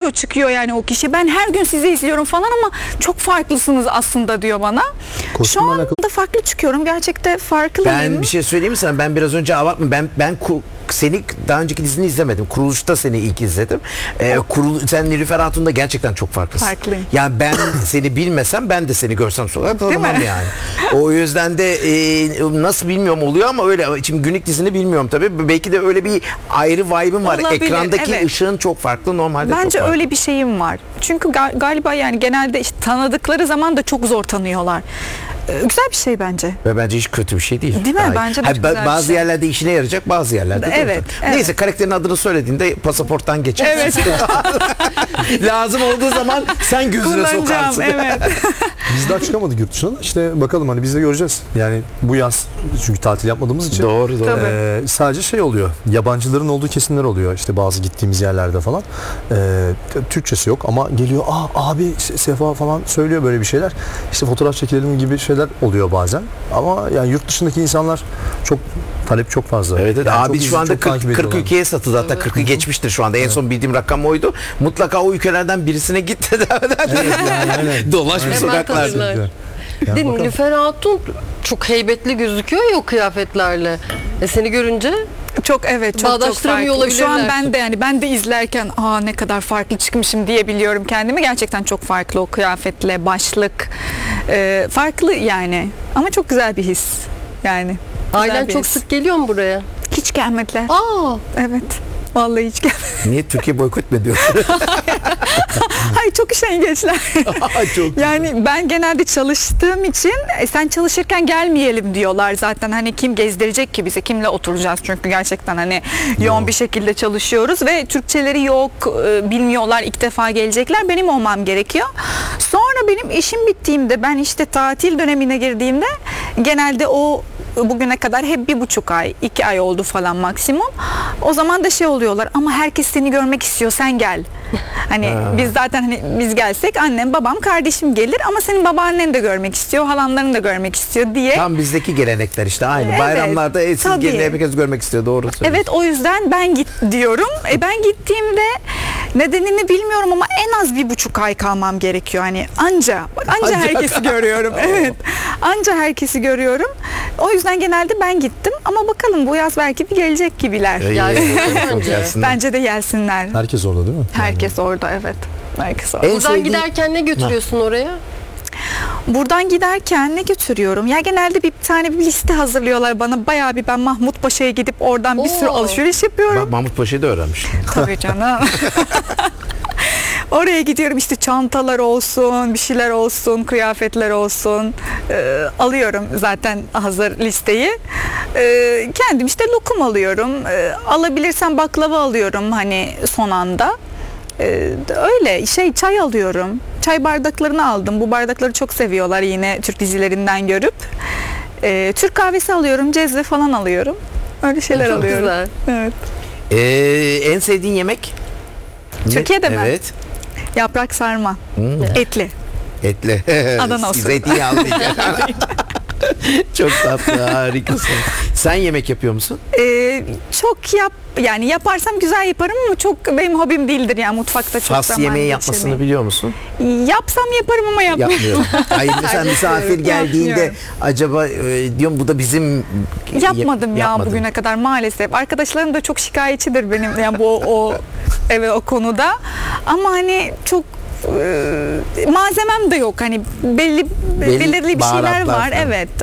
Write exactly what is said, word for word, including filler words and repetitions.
farklı çıkıyor yani o kişi. Ben her gün sizi izliyorum falan ama çok farklısınız aslında diyor bana. Şu anda farklı çıkıyorum. Gerçekten farklıyım. Ben bir şey söyleyeyim mi sana? Ben biraz önce abartma. Ben ben ku- seni daha önceki dizini izlemedim. Kuruluşta seni ilk izledim. Ee, kurul, sen Nilüfer Hatun'da gerçekten çok farklısın. Farklıyım. Yani ben seni bilmesem ben de seni görsem sonra tanımam mi? yani. O yüzden de e, nasıl bilmiyorum oluyor ama öyle. Şimdi günlük dizini bilmiyorum tabii. Belki de öyle bir ayrı vibe'ım var. Olabilir, Ekrandaki evet. ışığın çok farklı. Normalde Bence çok farklı. öyle bir şeyim var. Çünkü ga- galiba yani genelde işte tanıdıkları zaman da çok zor tanıyorlar. Ee, güzel bir şey bence. Ve bence hiç kötü bir şey değil. Değil mi? Daha iyi. Bence de Hayır, çok güzel bir bazı şey. yerlerde işine yarayacak, bazı yerlerde de Evet, olacak. evet. Neyse, karakterin adını söylediğinde pasaporttan geçer. Evet. Lazım olduğu zaman sen gözüne Kullanacağım, sokarsın. evet. Biz daha çıkamadık yurt dışına da işte bakalım hani biz de göreceğiz. Yani bu yaz çünkü tatil yapmadığımız için. Doğru doğru. Tabii. Ee, sadece şey oluyor. Yabancıların olduğu kesimler oluyor. İşte bazı gittiğimiz yerlerde falan. Ee, Türkçesi yok ama geliyor. Aa abi Sefa falan söylüyor böyle bir şeyler. İşte fotoğraf çekilelim gibi şeyler oluyor bazen. Ama yani yurt dışındaki insanlar çok talep çok fazla. Evet, evet. Yani Abi çok şu anda çok takip kırk, kırk ediyorlar. ülkeye satıldı, hatta kırkı geçmiştir şu anda. En son bildiğim rakam oydu. Mutlaka o ülkelerden birisine git. Evet, yani, aynen. Dolaş bir Aynen. sokaklarda. Kesinlikle. Yani Bir de bakalım. Nilüfer Hatun çok heybetli gözüküyor ya o kıyafetlerle. E seni görünce Çok evet çok çok Bağdaştıramıyor farklı. Şu an olabilirler. ben de yani ben de izlerken aa ne kadar farklı çıkmışım diyebiliyorum kendimi. Gerçekten çok farklı o kıyafetle, başlık. Ee, farklı yani. Ama çok güzel bir his. Yani. güzel ailen bir çok his. sık geliyor mu buraya? Hiç gelmediler. Aa, Evet. Vallahi hiç gelmedi. Niye Türkiye boykot mu ediyorsun? Hayır çok üşengeçler. Çok Yani ben genelde çalıştığım için e, sen çalışırken gelmeyelim diyorlar zaten. Hani kim gezdirecek ki bizi? Kimle oturacağız? Çünkü gerçekten hani yoğun bir şekilde çalışıyoruz ve Türkçeleri yok, e, bilmiyorlar. İlk defa gelecekler. Benim olmam gerekiyor. Sonra benim işim bittiğimde ben işte tatil dönemine girdiğimde genelde o bugüne kadar hep bir buçuk ay, iki ay oldu falan maksimum. O zaman da şey oluyorlar ama herkes seni görmek istiyor, sen gel. Hani biz zaten hani biz gelsek annem, babam, kardeşim gelir ama senin babaannen de görmek istiyor, halanların da görmek istiyor diye. Tam bizdeki gelenekler işte aynı. Evet, Bayramlarda e, siz tabii. gelin, herkes görmek istiyor, doğru söylüyorsun. Evet, o yüzden ben git diyorum. E ben gittiğimde nedenini bilmiyorum ama en az bir buçuk ay kalmam gerekiyor. Hani anca, bak anca Ancak. herkesi görüyorum. Evet, anca herkesi görüyorum. O yüzden genelde ben gittim ama bakalım bu yaz belki bir gelecek gibiler. E, Yani e, bence. gelsinler. Bence de gelsinler. Herkes orada değil mi? Herkes orada, evet. Herkes orada. En buradan sevdiğin- giderken ne götürüyorsun oraya? Buradan giderken ne götürüyorum? Ya genelde bir tane bir liste hazırlıyorlar bana. Bayağı bir ben Mahmut Paşa'ya gidip oradan bir sürü Oo. alışveriş yapıyorum. Bak, Mahmut Paşa'yı da öğrenmiş. Tabii canım. Oraya gidiyorum işte çantalar olsun, bir şeyler olsun, kıyafetler olsun. Ee, alıyorum zaten hazır listeyi. Ee, kendim işte lokum alıyorum. Ee, alabilirsem baklava alıyorum hani son anda. Ee, öyle şey çay alıyorum. Çay bardaklarını aldım. Bu bardakları çok seviyorlar yine Türk dizilerinden görüp. Ee, Türk kahvesi alıyorum, cezve falan alıyorum. Öyle şeyler Çok alıyorum. güzel. Evet. Ee, en sevdiğin yemek? Ne? Türkiye'de mi? Evet. Yaprak sarma. Hmm. Etli. Etli. Adana usulü. Zeytinyağlı. Çok tatlı, harikasın. Sen yemek yapıyor musun? Ee, çok yap yani yaparsam güzel yaparım ama çok benim hobim değildir yani mutfakta çok Fas zaman yemeği yapmasını geçirmeyi. biliyor musun? Yapsam yaparım ama yapmıyorum. Yapmıyorum. Hayır, mesela misafir geldiğinde Yapmıyorum. acaba e, diyorum bu da bizim Yapmadım ya Yapmadın. bugüne kadar maalesef. Arkadaşlarım da çok şikayetçidir benim yani bu o evet o konuda. Ama hani çok e, malzemem de yok. Hani belli, Belli belirli bir şeyler baharatlar var. falan. Evet.